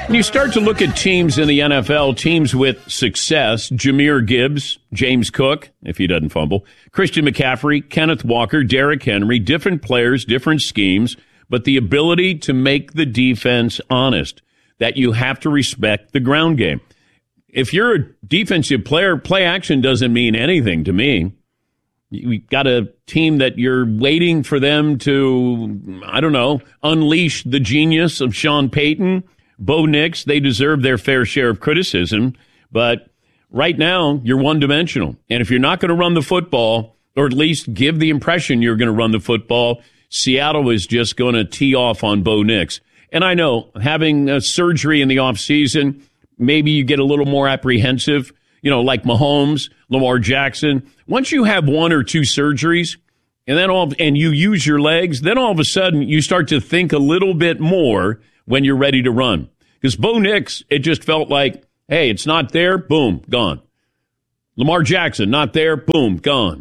And you start to look at teams in the NFL, teams with success, Jahmyr Gibbs, James Cook, if he doesn't fumble, Christian McCaffrey, Kenneth Walker, Derrick Henry, different players, different schemes, but the ability to make the defense honest, that you have to respect the ground game. If you're a defensive player, play action doesn't mean anything to me. You got a team that you're waiting for them to, I don't know, unleash the genius of Sean Payton, Bo Nix. They deserve their fair share of criticism, but right now you're one-dimensional. And if you're not going to run the football, or at least give the impression you're going to run the football, Seattle is just going to tee off on Bo Nix. And I know, having a surgery in the offseason, maybe you get a little more apprehensive, like Mahomes, Lamar Jackson. Once you have one or two surgeries, and you use your legs, then all of a sudden you start to think a little bit more when you're ready to run. Because Bo Nix, it just felt like, hey, it's not there, boom, gone. Lamar Jackson, not there, boom, gone.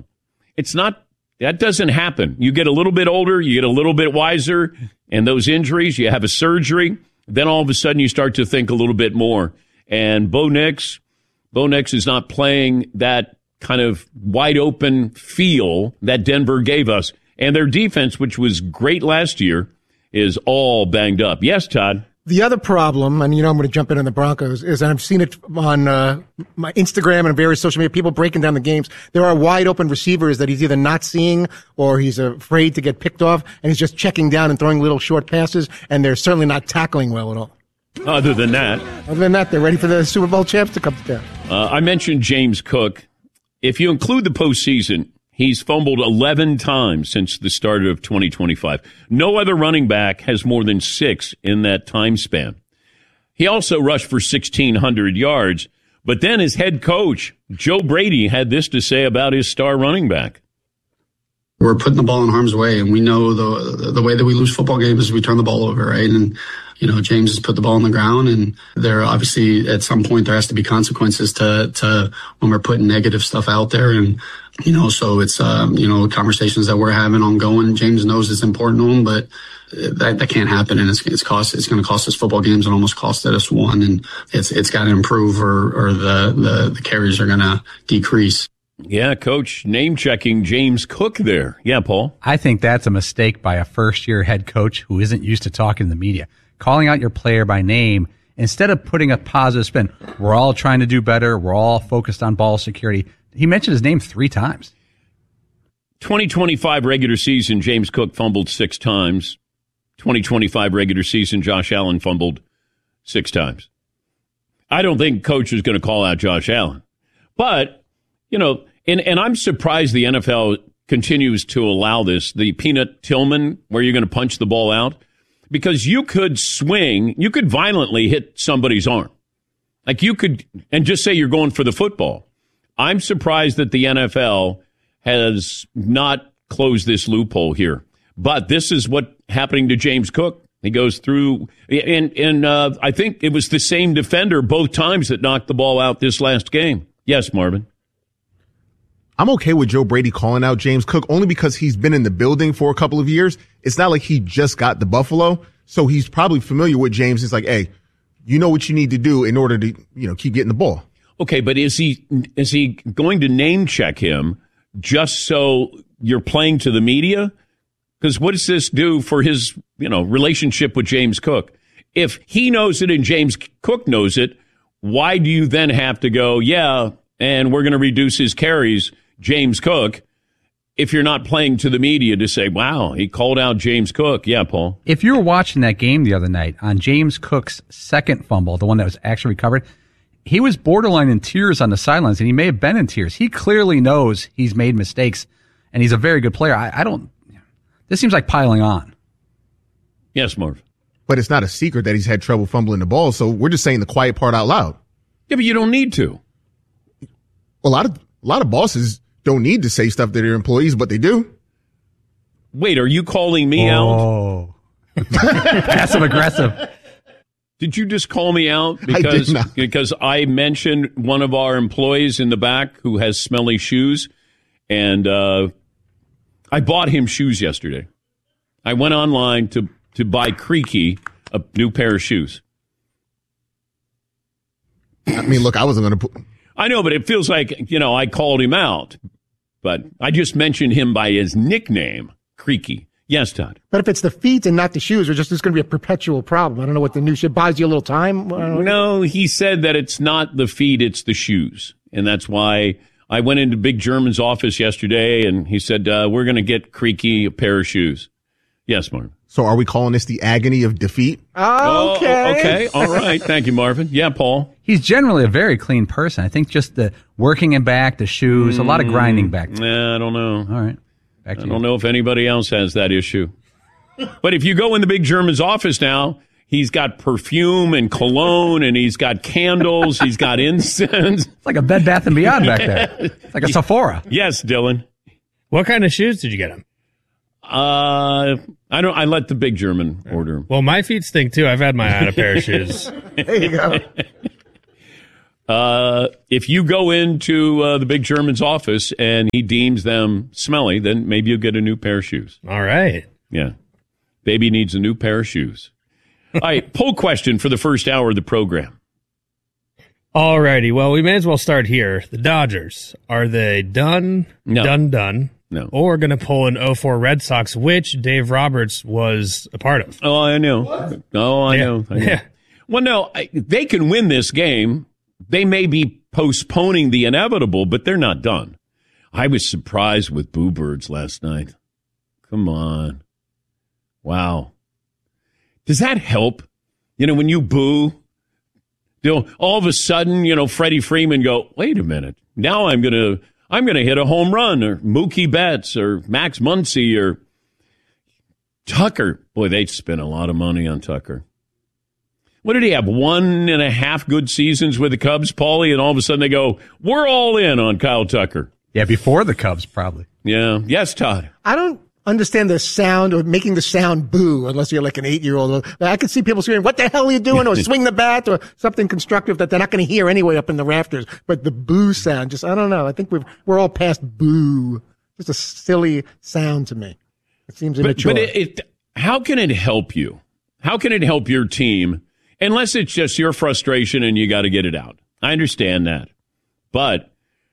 That doesn't happen. You get a little bit older, you get a little bit wiser, and those injuries, you have a surgery, then all of a sudden you start to think a little bit more. And Bo Nix is not playing that kind of wide open feel that Denver gave us. And their defense, which was great last year, is all banged up. Yes, Todd? The other problem, and I'm going to jump in on the Broncos, is, and I've seen it on my Instagram and various social media, people breaking down the games. There are wide open receivers that he's either not seeing or he's afraid to get picked off, and he's just checking down and throwing little short passes, and they're certainly not tackling well at all. Other than that, they're ready for the Super Bowl champs to come to town. I mentioned James Cook. If you include the postseason, he's fumbled 11 times since the start of 2025. No other running back has more than 6 in that time span. He also rushed for 1,600 yards. But then his head coach, Joe Brady, had this to say about his star running back. We're putting the ball in harm's way, and we know the way that we lose football games is we turn the ball over, right? And James has put the ball on the ground, and there obviously at some point there has to be consequences to when we're putting negative stuff out there. And, so it's, conversations that we're having ongoing. James knows it's important to him, but that can't happen. And it's going to cost us football games and almost costed us one. And it's got to improve or the carries are going to decrease. Yeah, Coach, name-checking James Cook there. Yeah, Paul? I think that's a mistake by a first-year head coach who isn't used to talking to the media. Calling out your player by name instead of putting a positive spin. We're all trying to do better. We're all focused on ball security. He mentioned his name 3 times. 2025 regular season, James Cook fumbled 6 times. 2025 regular season, Josh Allen fumbled 6 times. I don't think coach is going to call out Josh Allen. But, and I'm surprised the NFL continues to allow this, the Peanut Tillman, where you're going to punch the ball out. Because you could violently hit somebody's arm. Like you could, and just say you're going for the football. I'm surprised that the NFL has not closed this loophole here. But this is what's happening to James Cook. He goes through, and I think it was the same defender both times that knocked the ball out this last game. Yes, Marvin. I'm okay with Joe Brady calling out James Cook only because he's been in the building for a couple of years. It's not like he just got the Buffalo. So he's probably familiar with James. It's like, hey, you know what you need to do in order to, keep getting the ball. Okay, but is he going to name check him just so you're playing to the media? Because what does this do for his, relationship with James Cook? If he knows it and James Cook knows it, why do you then have to go, and we're going to reduce his carries, James Cook, if you're not playing to the media to say, wow, he called out James Cook. Yeah, Paul. If you were watching that game the other night on James Cook's second fumble, the one that was actually recovered, he was borderline in tears on the sidelines, and he may have been in tears. He clearly knows he's made mistakes, and he's a very good player. This seems like piling on. Yes, Marv. But it's not a secret that he's had trouble fumbling the ball, so we're just saying the quiet part out loud. Yeah, but you don't need to. A lot of bosses don't need to say stuff to their employees, but they do. Wait, are you calling me out? Passive aggressive. Did you just call me out because I mentioned one of our employees in the back who has smelly shoes, and I bought him shoes yesterday. I went online to buy Creaky a new pair of shoes. I mean, look, I wasn't going to put. I know, but it feels like, I called him out. But I just mentioned him by his nickname, Creaky. Yes, Todd. But if it's the feet and not the shoes, it's going to be a perpetual problem. I don't know what the new shit buys you a little time. No, he said that it's not the feet, it's the shoes. And that's why I went into Big German's office yesterday, and he said, we're going to get Creaky a pair of shoes. Yes, Marvin. So are we calling this the agony of defeat? Okay. Oh, okay. All right. Thank you, Marvin. Yeah, Paul. He's generally a very clean person. I think just the working him back, the shoes, a lot of grinding back. I don't know. All right. Back to I don't know if anybody else has that issue. But if you go in the Big German's office now, he's got perfume and cologne, and he's got candles, he's got incense. It's like a Bed Bath & Beyond back there. It's like a Sephora. Yes, Dylan. What kind of shoes did you get him? I let the Big German order. Well, my feet stink too. I've had my eye on a pair of shoes. There you go. If you go into the Big German's office and he deems them smelly, then maybe you'll get a new pair of shoes. All right. Yeah. Baby needs a new pair of shoes. All right. Poll question for the first hour of the program. All righty. Well, we may as well start here. The Dodgers, are they done? No. Done? No. Or going to pull an 04 Red Sox, which Dave Roberts was a part of? Oh, I know. What? Oh, I know. Yeah. Well, no, they can win this game. They may be postponing the inevitable, but they're not done. I was surprised with Boo Birds last night. Come on. Wow. Does that help? When you boo, all of a sudden, Freddie Freeman go, wait a minute. Now I'm going to hit a home run, or Mookie Betts or Max Muncy or Tucker. Boy, they spent a lot of money on Tucker. What did he have? 1.5 good seasons with the Cubs, Paulie? And all of a sudden they go, we're all in on Kyle Tucker. Yeah, before the Cubs, probably. Yeah. Yes, Todd. I don't understand the sound or making the sound boo unless you're like an 8-year-old. I could see people screaming, what the hell are you doing? Or swing the bat or something constructive that they're not going to hear anyway up in the rafters. But the boo sound, I don't know. I think we're all past boo. Just a silly sound to me. It seems immature. But how can it help you? How can it help your team? Unless it's just your frustration and you got to get it out. I understand that. But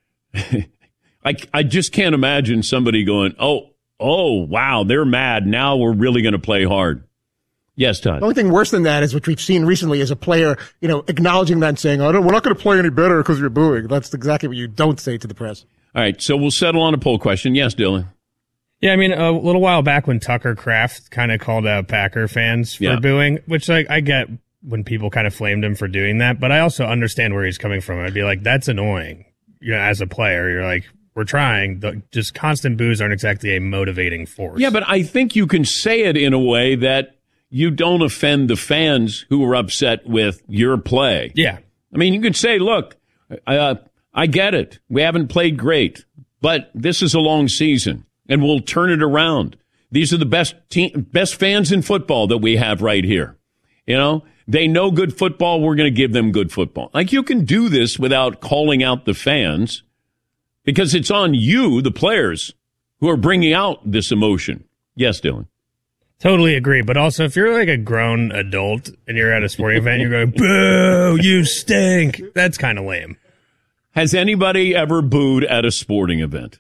I just can't imagine somebody going, oh, wow, they're mad. Now we're really going to play hard. Yes, Todd. The only thing worse than that is what we've seen recently is a player, acknowledging that and saying, we're not going to play any better because you're booing. That's exactly what you don't say to the press. All right, so we'll settle on a poll question. Yes, Dylan. Yeah, I mean, a little while back when Tucker Kraft kind of called out Packer fans for booing, which I get when people kind of flamed him for doing that, but I also understand where he's coming from. I'd be like, that's annoying. As a player, you're like, we're trying. Just constant boos aren't exactly a motivating force. Yeah, but I think you can say it in a way that you don't offend the fans who are upset with your play. Yeah. I mean, you could say, look, I get it. We haven't played great, but this is a long season, and we'll turn it around. These are the best fans in football that we have right here. They know good football. We're going to give them good football. Like, you can do this without calling out the fans because it's on you, the players, who are bringing out this emotion. Yes, Dylan. Totally agree. But also, if you're like a grown adult and you're at a sporting event, you're going, boo, you stink. That's kind of lame. Has anybody ever booed at a sporting event?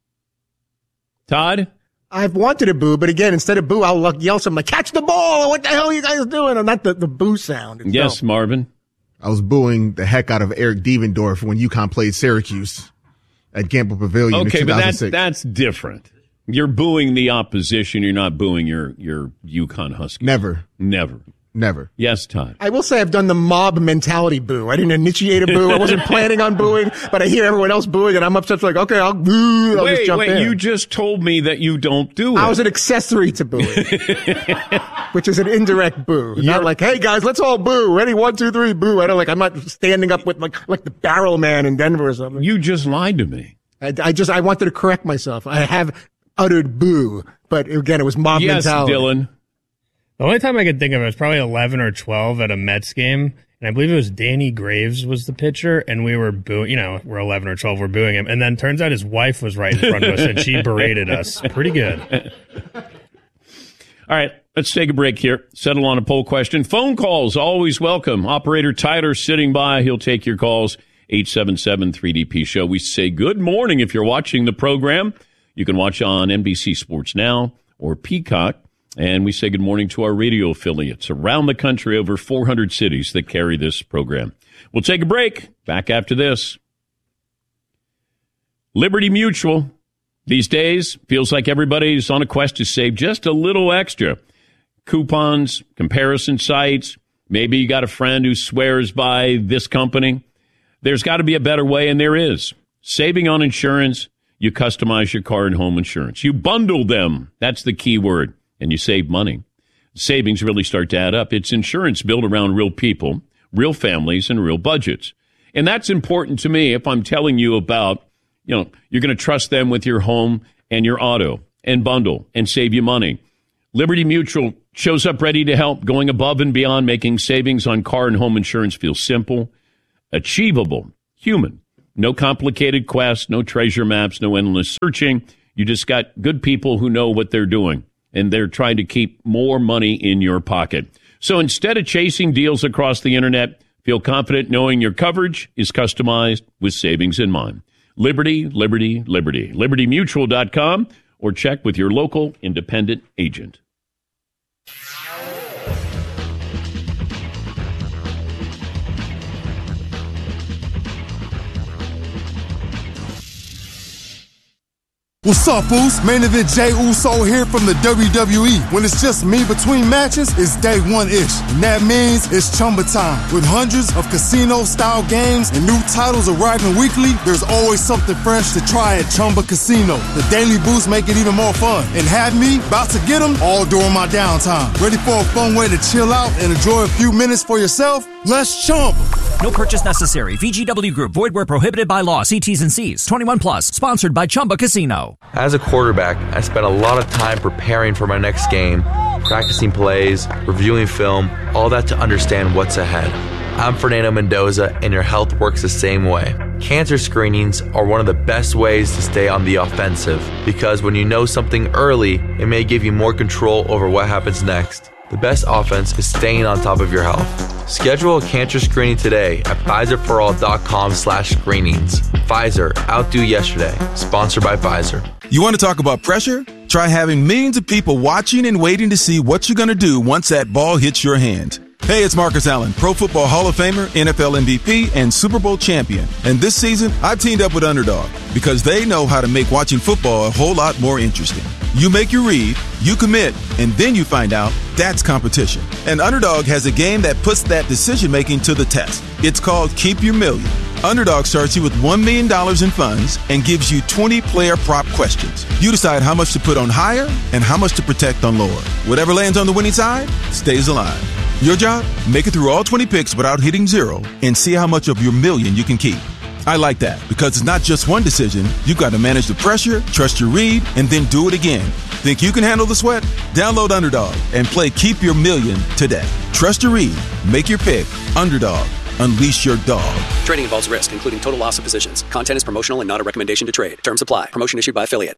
Todd? I've wanted a boo, but again, instead of boo, I'll yell something like, catch the ball! What the hell are you guys doing? And not the boo sound itself. Yes, Marvin. I was booing the heck out of Eric Devendorf when UConn played Syracuse at Gamble Pavilion in 2006. But that's different. You're booing the opposition. You're not booing your UConn Huskies. Never. Yes, Todd. I will say I've done the mob mentality boo. I didn't initiate a boo. I wasn't planning on booing, but I hear everyone else booing, and I'm upset. Okay, I'll boo. I'll just jump in. You just told me that you don't do it. I was an accessory to booing, which is an indirect boo. Not like, hey guys, let's all boo. Ready? 1, 2, 3, boo. I'm not standing up with like the barrel man in Denver or something. You just lied to me. I wanted to correct myself. I have uttered boo, but again, it was mob mentality. Yes, Dylan. The only time I could think of it was probably 11 or 12 at a Mets game, and I believe it was Danny Graves was the pitcher, and we were booing, we're 11 or 12, we're booing him, and then turns out his wife was right in front of us, and she berated us. Pretty good. All right, Let's take a break here. Settle on a poll question. Phone calls, always welcome. Operator Tyler sitting by. He'll take your calls. 877-3DP-SHOW. We say good morning if you're watching the program. You can watch on NBC Sports Now or Peacock. And we say good morning to our radio affiliates around the country, over 400 cities that carry this program. We'll take a break. Back after this. Liberty Mutual. These days, feels like everybody's on a quest to save just a little extra. Coupons, comparison sites. Maybe you got a friend who swears by this company. There's got to be a better way, and there is. Saving on insurance, you customize your car and home insurance. You bundle them. That's the key word. And you save money. Savings really start to add up. It's insurance built around real people, real families, and real budgets. And that's important to me if I'm telling you about, you're going to trust them with your home and your auto and bundle and save you money. Liberty Mutual shows up ready to help, going above and beyond, making savings on car and home insurance feel simple, achievable, human. No complicated quests, no treasure maps, no endless searching. You just got good people who know what they're doing, and they're trying to keep more money in your pocket. So instead of chasing deals across the internet, feel confident knowing your coverage is customized with savings in mind. Liberty, Liberty, Liberty. LibertyMutual.com or check with your local independent agent. What's up, Uso? Man event Jey Uso here from the WWE. When it's just me between matches, it's day one-ish. And that means it's Chumba time. With hundreds of casino-style games and new titles arriving weekly, there's always something fresh to try at Chumba Casino. The daily boosts make it even more fun. And have me about to get them all during my downtime. Ready for a fun way to chill out and enjoy a few minutes for yourself? Let's Chumba. No purchase necessary. VGW Group. Void where prohibited by law. See T's and C's. 21 plus. Sponsored by Chumba Casino. As a quarterback, I spent a lot of time preparing for my next game, practicing plays, reviewing film, all that to understand what's ahead. I'm Fernando Mendoza, and your health works the same way. Cancer screenings are one of the best ways to stay on the offensive, because when you know something early, it may give you more control over what happens next. The best offense is staying on top of your health. Schedule a cancer screening today at PfizerForAll.com/screenings. Pfizer, outdo yesterday. Sponsored by Pfizer. You want to talk about pressure? Try having millions of people watching and waiting to see what you're going to do once that ball hits your hand. Hey, it's Marcus Allen, Pro Football Hall of Famer, NFL MVP, and Super Bowl champion. And this season, I've teamed up with Underdog because they know how to make watching football a whole lot more interesting. You make your read, you commit, and then you find out that's competition. And Underdog has a game that puts that decision-making to the test. It's called Keep Your Million. Underdog starts you with $1 million in funds and gives you 20 player prop questions. You decide how much to put on higher and how much to protect on lower. Whatever lands on the winning side stays alive. Your job? Make it through all 20 picks without hitting zero and see how much of your million you can keep. I like that because it's not just one decision. You've got to manage the pressure, trust your read, and then do it again. Think you can handle the sweat? Download Underdog and play Keep Your Million today. Trust your read. Make your pick. Underdog. Unleash your dog. Trading involves risk, including total loss of positions. Content is promotional and not a recommendation to trade. Terms apply. Promotion issued by affiliate.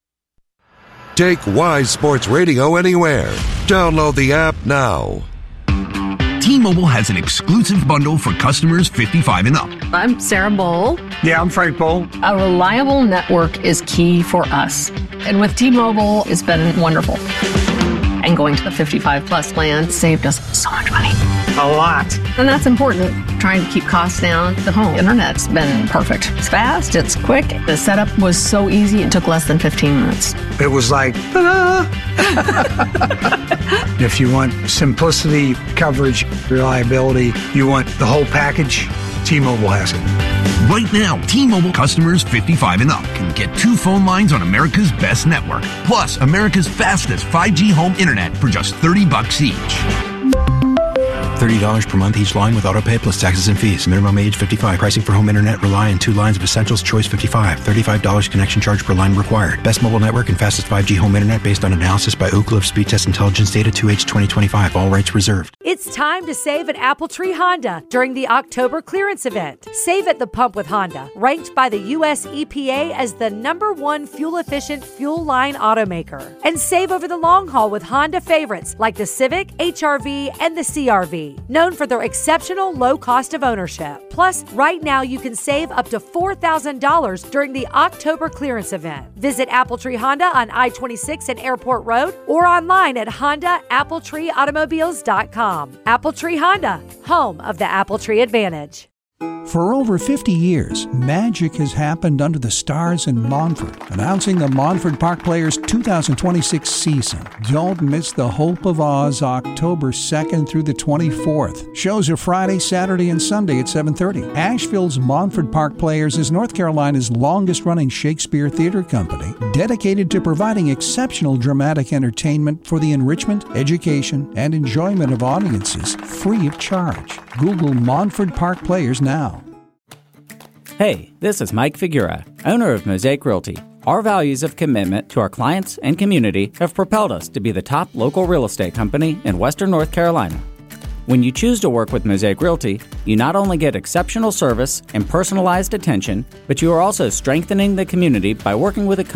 Take Wise Sports Radio anywhere. Download the app now. T-Mobile has an exclusive bundle for customers 55 and up. I'm Sarah Bowl. Yeah, I'm Frank Bowl. A reliable network is key for us. And with T-Mobile, it's been wonderful. And going to the 55 plus plan saved us so much money. A lot. And that's important. Trying to keep costs down. The home internet's been perfect. It's fast, it's quick. The setup was so easy, it took less than 15 minutes. It was like, ta-da! If you want simplicity, coverage, reliability, you want the whole package, T-Mobile has it. Right now, T-Mobile customers 55 and up can get 2 phone lines on America's best network, plus America's fastest 5G home internet for just $30 each. $30 per month each line with autopay plus taxes and fees. Minimum age 55. Pricing for home internet rely on 2 lines of Essentials Choice 55. $35 connection charge per line required. Best mobile network and fastest 5G home internet based on analysis by Ookla of Speed Test Intelligence data 2H 2025. All rights reserved. It's time to save at Appletree Honda during the October clearance event. Save at the pump with Honda, ranked by the U.S. EPA as the #1 fuel-efficient fuel line automaker. And save over the long haul with Honda favorites like the Civic, HR-V, and the CR-V, known for their exceptional low cost of ownership. Plus, right now you can save up to $4,000 during the October clearance event. Visit Appletree Honda on I-26 and Airport Road or online at HondaAppletreeAutomobiles.com. Appletree Honda, home of the Appletree Advantage. For over 50 years, magic has happened under the stars in Montford. Announcing the Montford Park Players 2026 season. Don't miss the Hope of Oz October 2nd through the 24th. Shows are Friday, Saturday, and Sunday at 7:30. Asheville's Montford Park Players is North Carolina's longest-running Shakespeare theater company, dedicated to providing exceptional dramatic entertainment for the enrichment, education, and enjoyment of audiences free of charge. Google Montford Park Players now. Hey, this is Mike Figura, owner of Mosaic Realty. Our values of commitment to our clients and community have propelled us to be the top local real estate company in Western North Carolina. When you choose to work with Mosaic Realty, you not only get exceptional service and personalized attention, but you are also strengthening the community by working with a